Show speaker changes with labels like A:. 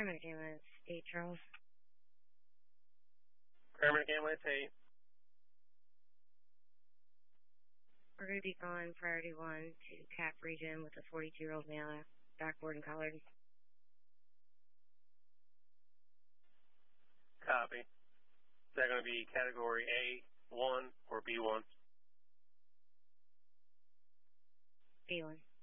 A: Paramount Ambulance 8, Charles.
B: Paramount Ambulance 8.
A: We're going to be calling Priority 1 to CAP region with a 42-year-old male, backboard and collared.
B: Copy. Is that going to be category A1 or B1?
A: B1.